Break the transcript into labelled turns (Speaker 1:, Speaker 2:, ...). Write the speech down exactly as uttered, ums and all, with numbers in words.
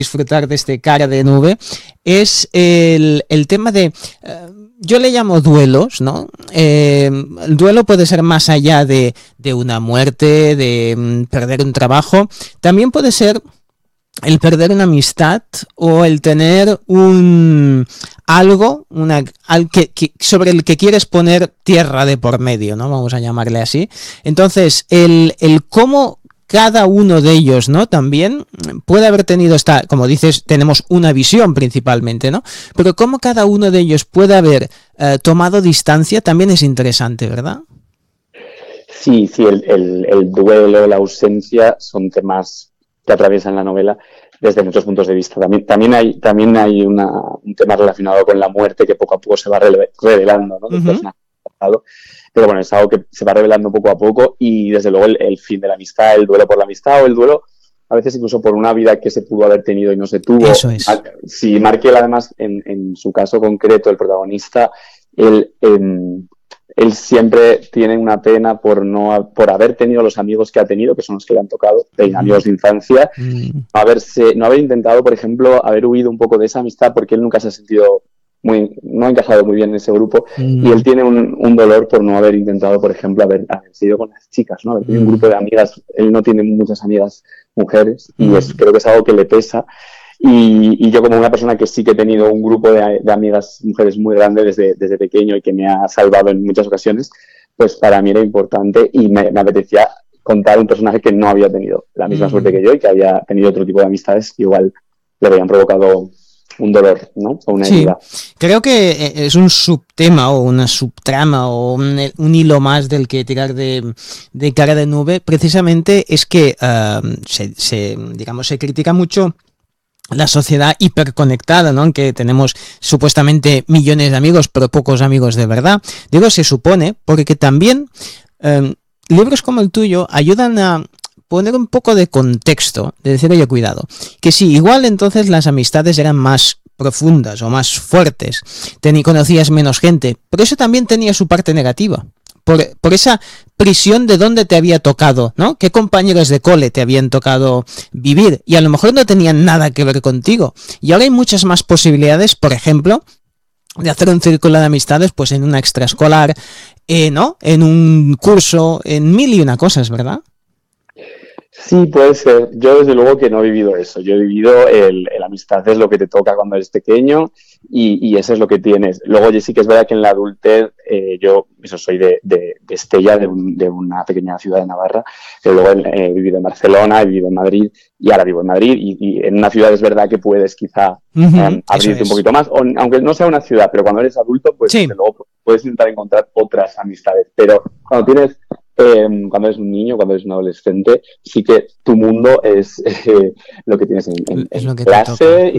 Speaker 1: disfrutar de este cara de nube es el, el tema de, eh, yo le llamo duelos, ¿no? Eh, el duelo puede ser más allá de, de una muerte, de mm, perder un trabajo, también puede ser el perder una amistad o el tener un algo una, al que, que, sobre el que quieres poner tierra de por medio, ¿no? Vamos a llamarle así. Entonces, el, el cómo cada uno de ellos, ¿no? También puede haber tenido esta, como dices, tenemos una visión principalmente, ¿no? Pero cómo cada uno de ellos puede haber eh, tomado distancia también es interesante, ¿verdad?
Speaker 2: Sí, sí, el, el, el duelo, la ausencia son temas que atraviesan la novela desde muchos puntos de vista. También, también hay, también hay una, un tema relacionado con la muerte que poco a poco se va revelando, ¿no? Del personaje pasado. Pero bueno, es algo que se va revelando poco a poco y desde luego el, el fin de la amistad, el duelo por la amistad o el duelo a veces incluso por una vida que se pudo haber tenido y no se tuvo.
Speaker 1: Eso es.
Speaker 2: Si Markel, además, en, en su caso concreto, el protagonista, él, eh, él siempre tiene una pena por no por haber tenido los amigos que ha tenido, que son los que le han tocado, de amigos de infancia,
Speaker 1: Mm.
Speaker 2: no, haberse, no haber intentado, por ejemplo, haber huido un poco de esa amistad porque él nunca se ha sentido muy, no ha encajado muy bien en ese grupo
Speaker 1: Mm.
Speaker 2: y él tiene un, un dolor por no haber intentado, por ejemplo, haber, haber sido con las chicas, ¿no? Haber tenido
Speaker 1: Mm.
Speaker 2: un grupo de amigas, él no tiene muchas amigas mujeres y
Speaker 1: Mm.
Speaker 2: es, creo que es algo que le pesa. Y, y yo como una persona que sí que he tenido un grupo de, de amigas mujeres muy grande desde, desde pequeño y que me ha salvado en muchas ocasiones, pues para mí era importante y me, me apetecía contar un personaje que no había tenido la misma
Speaker 1: Mm.
Speaker 2: suerte que yo y que había tenido otro tipo de amistades que igual le habían provocado un dolor, ¿no? O una
Speaker 1: Sí,
Speaker 2: herida.
Speaker 1: creo que es un subtema o una subtrama o un, un hilo más del que tirar de, de cara de nube, precisamente es que uh, se, se, digamos, se critica mucho la sociedad hiperconectada, ¿no? En que tenemos supuestamente millones de amigos, pero pocos amigos de verdad. Digo, se supone, porque también eh, libros como el tuyo ayudan a poner un poco de contexto, de decir, oye, cuidado, que sí, igual entonces las amistades eran más profundas o más fuertes, Tení, conocías menos gente, pero eso también tenía su parte negativa. Por, por esa prisión de dónde te había tocado, ¿no? ¿Qué compañeros de cole te habían tocado vivir? Y a lo mejor no tenían nada que ver contigo. Y ahora hay muchas más posibilidades, por ejemplo, de hacer un círculo de amistades, pues en una extraescolar, eh, ¿no? En un curso, en mil y una cosas, ¿verdad?
Speaker 2: Sí, puede ser. Yo desde luego que no he vivido eso. Yo he vivido el, el amistad es lo que te toca cuando eres pequeño y, y eso es lo que tienes. Luego yo sí que es verdad que en la adultez eh, yo eso soy de, de, de Estella, de, un, de una pequeña ciudad de Navarra, pero luego he, he vivido en Barcelona, he vivido en Madrid y ahora vivo en Madrid y, y en una ciudad es verdad que puedes quizá
Speaker 1: Uh-huh,
Speaker 2: um, abrirte
Speaker 1: es.
Speaker 2: un poquito más, o, aunque no sea una ciudad, pero cuando eres adulto pues
Speaker 1: sí.
Speaker 2: desde luego puedes intentar encontrar otras amistades, pero cuando tienes Eh, cuando eres un niño, cuando eres un adolescente, sí que tu mundo es eh, lo que tienes en, en,
Speaker 1: Es
Speaker 2: en
Speaker 1: lo que
Speaker 2: clase